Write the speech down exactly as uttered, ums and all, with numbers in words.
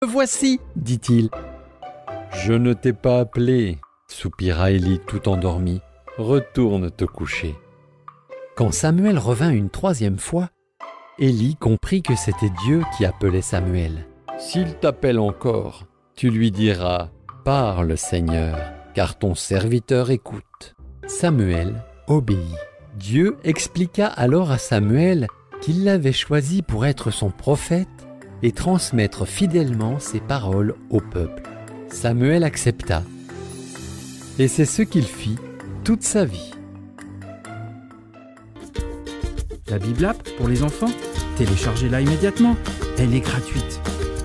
Me voici, dit-il. Je ne t'ai pas appelé, soupira Élie tout endormi. Retourne te coucher. Quand Samuel revint une troisième fois, Élie comprit que c'était Dieu qui appelait Samuel. S'il t'appelle encore, tu lui diras « Parle, Seigneur, car ton serviteur écoute. » Samuel obéit. Dieu expliqua alors à Samuel qu'il l'avait choisi pour être son prophète et transmettre fidèlement ses paroles au peuple. Samuel accepta. Et c'est ce qu'il fit toute sa vie. La Bible App pour les enfants, téléchargez-la immédiatement. Elle est gratuite.